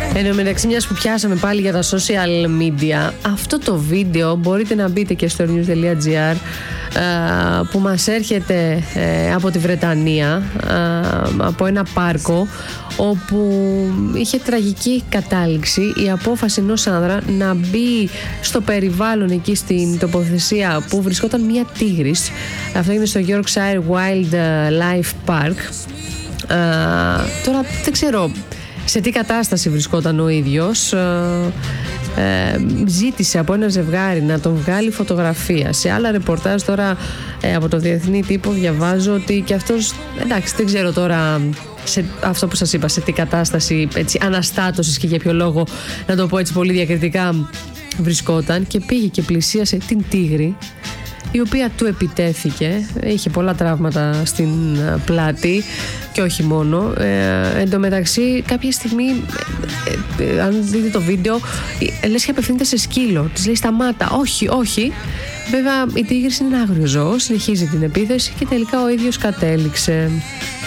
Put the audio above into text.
Εν τω μεταξύ, μιας που πιάσαμε πάλι για τα social media, αυτό το βίντεο μπορείτε να μπείτε και στο news.gr, που μας έρχεται από τη Βρετανία, από ένα πάρκο όπου είχε τραγική κατάληξη η απόφαση ενός άνδρα να μπει στο περιβάλλον εκεί στην τοποθεσία που βρισκόταν μια τίγρης. Αυτό είναι στο Yorkshire Wildlife Park. Τώρα δεν ξέρω σε τι κατάσταση βρισκόταν ο ίδιος. Ζήτησε από ένα ζευγάρι να τον βγάλει φωτογραφία. Σε άλλα ρεπορτάζ τώρα από το Διεθνή Τύπο διαβάζω ότι και αυτός, εντάξει, δεν ξέρω τώρα σε αυτό που σας είπα, σε τι κατάσταση έτσι, αναστάτωσης και για ποιο λόγο, να το πω έτσι πολύ διακριτικά, βρισκόταν, και πήγε και πλησίασε την τίγρη, η οποία του επιτέθηκε. Είχε πολλά τραύματα στην πλάτη και όχι μόνο. Εν τω μεταξύ, κάποια στιγμή, αν δείτε το βίντεο, λες και απευθύνεται σε σκύλο. Της λέει σταμάτα, όχι, όχι. Βέβαια η τίγρης είναι ένα άγριο ζώο, συνεχίζει την επίθεση και τελικά ο ίδιος κατέληξε.